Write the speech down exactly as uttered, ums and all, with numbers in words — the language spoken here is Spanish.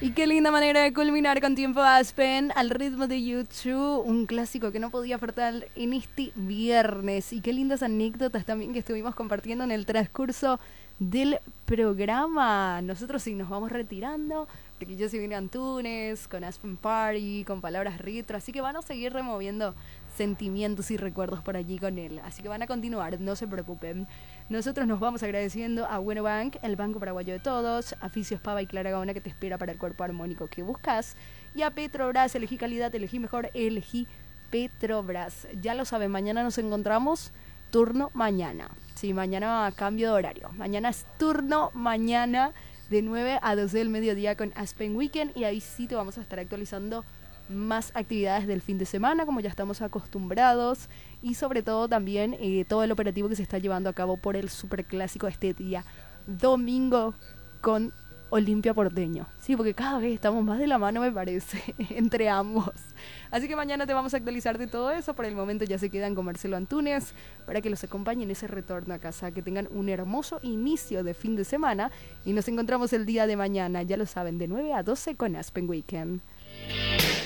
Y qué linda manera de culminar con Tiempo Aspen al ritmo de YouTube, un clásico que no podía faltar en este viernes. Y qué lindas anécdotas también que estuvimos compartiendo en el transcurso del programa. Nosotros sí nos vamos retirando, porque ya se viene Antunes, con Aspen Party, con palabras retro, así que van a seguir removiendo sentimientos y recuerdos por allí con él. Así que van a continuar, no se preocupen. Nosotros nos vamos agradeciendo a Bueno Bank, el banco paraguayo de todos, a Fisios Pava y Clara Gaona, que te espera para el cuerpo armónico que buscas, y a Petrobras, elegí calidad, elegí mejor, elegí Petrobras. Ya lo saben, mañana nos encontramos, turno mañana. Sí, mañana cambio de horario. Mañana es turno mañana de nueve a doce del mediodía con Aspen Weekend, y ahí sí te vamos a estar actualizando más actividades del fin de semana, como ya estamos acostumbrados, y sobre todo también eh, todo el operativo que se está llevando a cabo por el superclásico este día domingo con Olimpia Porteño. Sí, porque cada vez estamos más de la mano, me parece, entre ambos. Así que mañana te vamos a actualizar de todo eso. Por el momento ya se quedan con Marcelo Antunes para que los acompañen en ese retorno a casa. Que tengan un hermoso inicio de fin de semana y nos encontramos el día de mañana, ya lo saben, de nueve a doce con Aspen Weekend.